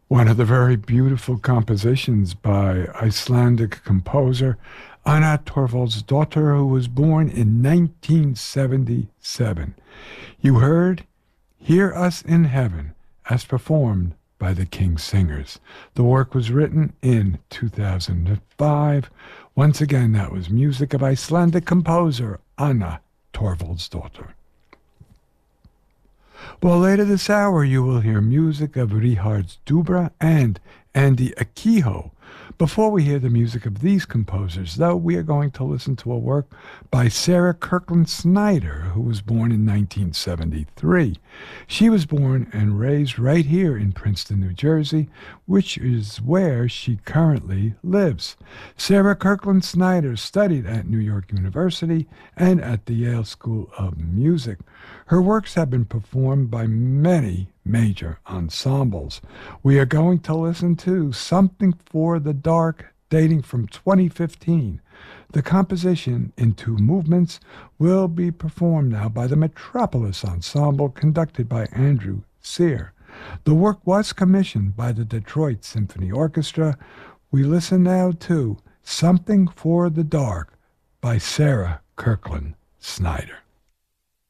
One of the very beautiful compositions by Icelandic composer Anna Torvaldsdóttir, who was born in 1977. You heard Hear Us in Heaven, as performed by the King Singers. The work was written in 2005. Once again, that was music of Icelandic composer Anna Torvaldsdóttir. Well, later this hour, you will hear music of Richard Dubra and Andy Akiho. Before we hear the music of these composers, though, we are going to listen to a work by Sarah Kirkland Snyder, who was born in 1973. She was born and raised right here in Princeton, New Jersey, which is where she currently lives. Sarah Kirkland Snyder studied at New York University and at the Yale School of Music. Her works have been performed by many major ensembles. We are going to listen to Something for the Dark, dating from 2015. The composition in two movements will be performed now by the Metropolis Ensemble, conducted by Andrew Sear. The work was commissioned by the Detroit Symphony Orchestra. We listen now to Something for the Dark by Sarah Kirkland Snyder.